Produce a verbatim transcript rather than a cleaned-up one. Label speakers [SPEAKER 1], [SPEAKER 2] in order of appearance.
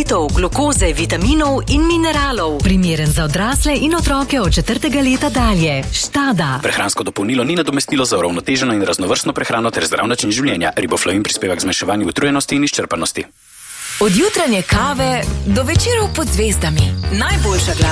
[SPEAKER 1] elektrolitov, glukoze, vitaminov in mineralov.
[SPEAKER 2] Primeren za odrasle in otroke od četrtega leta dalje. Štada.
[SPEAKER 3] Prehransko dopolnilo ni nadomestilo za uravnoteženo in raznovrstno prehrano ter zdrav način življenja. Riboflavin prispeva k zmanjševanju utrujenosti in izčrpanosti.
[SPEAKER 4] Od jutranje kave do večerov pod zvezdami. Najboljša glasba